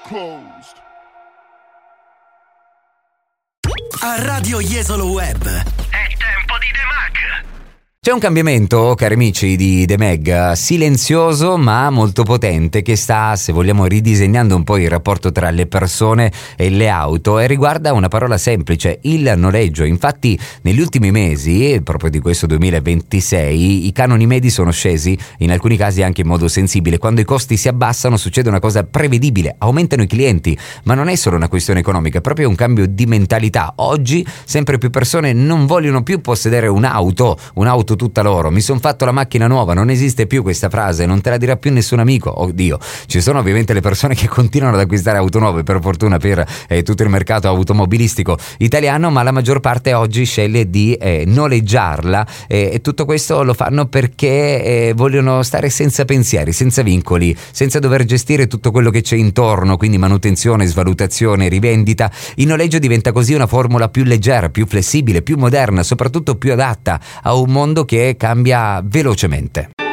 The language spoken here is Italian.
closed. A Radio Jesolo Web è tempo di The Mag. C'è un cambiamento, cari amici di The Mag, silenzioso ma molto potente, che sta, se vogliamo, ridisegnando un po' il rapporto tra le persone e le auto, e riguarda una parola semplice: il noleggio. Infatti negli ultimi mesi, proprio di questo 2026, i canoni medi sono scesi, in alcuni casi anche in modo sensibile. Quando i costi si abbassano succede una cosa prevedibile: aumentano i clienti. Ma non è solo una questione economica, è proprio un cambio di mentalità. Oggi sempre più persone non vogliono più possedere un'auto tutta loro. Mi son fatto la macchina nuova. Non esiste più questa frase, non te la dirà più nessun amico. Oddio, ci sono ovviamente le persone che continuano ad acquistare auto nuove, per fortuna, per tutto il mercato automobilistico italiano, ma la maggior parte oggi sceglie di noleggiarla, e tutto questo lo fanno perché vogliono stare senza pensieri, senza vincoli, senza dover gestire tutto quello che c'è intorno, quindi manutenzione, svalutazione, rivendita. Il noleggio diventa così una formula più leggera, più flessibile, più moderna, soprattutto più adatta a un mondo che cambia velocemente.